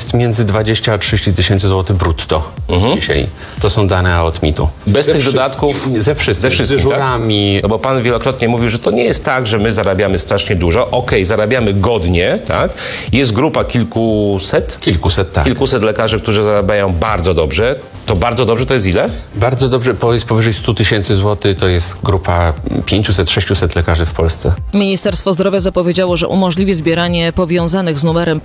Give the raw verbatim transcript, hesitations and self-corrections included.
jest między dwadzieścia a trzydzieści tysięcy złotych brutto mhm. dzisiaj. To są dane od mitu. Bez ze tych dodatków? Ze wszystkich. Ze wszystkich, z dyżurami. Tak? No bo pan wielokrotnie mówił, że to nie jest tak, że my zarabiamy strasznie dużo. Okej, zarabiamy godnie, tak? Jest grupa kilkuset? Kilkuset, tak. Kilkuset lekarzy, którzy zarabiają bardzo dobrze. To bardzo dobrze to jest ile? Bardzo dobrze, po- jest powyżej stu tysięcy złotych, to jest grupa pięciuset do sześciuset lekarzy w Polsce. Ministerstwo Zdrowia zapowiedziało, że umożliwi zbieranie powiązanych z numerem